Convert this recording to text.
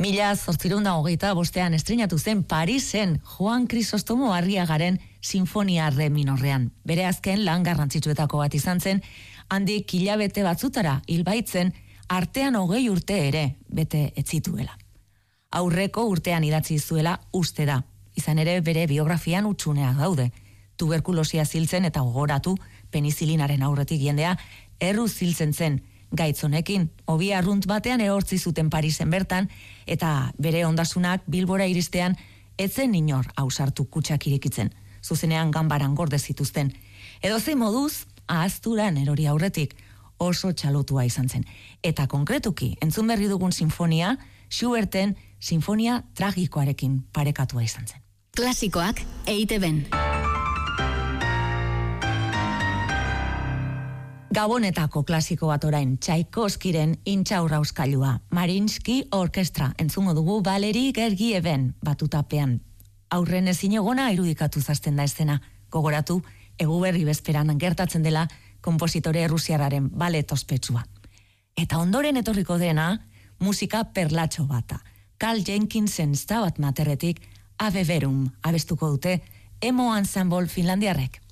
1825 estrenatu zen Parisen Juan Crisostomo Arriagaren Sinfonia Re minorrean. Bere azken lan garrantzitsuetako bat izan zen, handik hilabete batzutara hilbaitzen artean 20 urte ere bete ez zituela. Aurreko urtean idatzi zuela uste da. Izan ere bere biografian hutsuneak daude. Tuberkulosia ziltzen eta gogoratu penizilinaren aurretik jendea erruz ziltzen zen. Gaitz honekin, hobi arrunt batean ehortzi zuten Parisen bertan, eta bere ondasunak Bilbora iristean etzen inor ausartu kutxak irikitzen. Zuzenean ganbaran gorde zituzten. Edozein moduz, ahazturan erori aurretik oso txalotua izan zen. Eta konkretuki, entzun berri dugun sinfonia, Schuberten sinfonia tragikoarekin parekatua izan zen. Klasikoak EITB-n. Gabonetako klasiko bat orain, Tchaikovskiren Intxaurrauskailua, Mariinsky Orkestra, entzungo dugu Valeri Gergieven batutapean. Aurren ezinegona irudikatu zazten da eszena, gogoratu, eguberri bezperan gertatzen dela konpositore errusiarraren balet ospetsua. Eta ondoren etorriko dena, musika perlatxo bata. Carl Jenkinsen Stabat Materretik Ave Verum abestuko dute Emo Ensemble finlandiarrek.